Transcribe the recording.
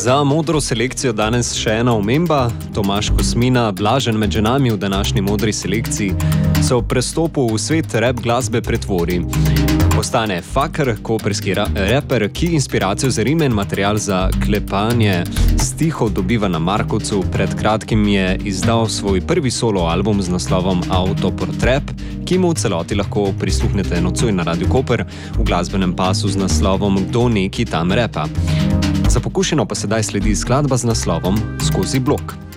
Za modro selekcijo danes še ena omemba. Tomaž Kosmina, blažen med ženami v današnji modri selekciji, se ob prestopu v svet rap glasbe pretvori. Postane Fakr, koprski raper, ki inspiracijo za rime in material za klepanje stihov dobiva na Markovcu. Pred kratkim je izdal svoj prvi solo album z naslovom Autoportret, ki mu v celoti lahko prisluhnete nocoj na Radiu Koper v glasbenem pasu z naslovom Kdo neki tam repa. Za pokušino pa sedaj sledi skladba z naslovom Skozi blok.